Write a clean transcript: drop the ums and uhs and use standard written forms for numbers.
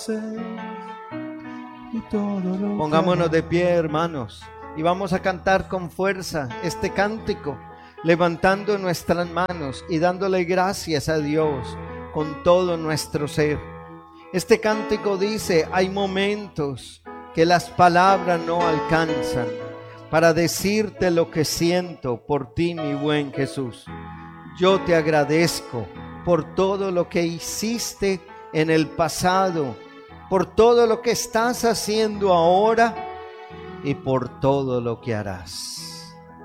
haces y todo lo Pongámonos que de pie, hermanos, y vamos a cantar con fuerza este cántico, levantando nuestras manos y dándole gracias a Dios con todo nuestro ser. Este cántico dice: hay momentos que las palabras no alcanzan para decirte lo que siento por ti, mi buen Jesús. Yo te agradezco por todo lo que hiciste en el pasado, por todo lo que estás haciendo ahora y por todo lo que harás.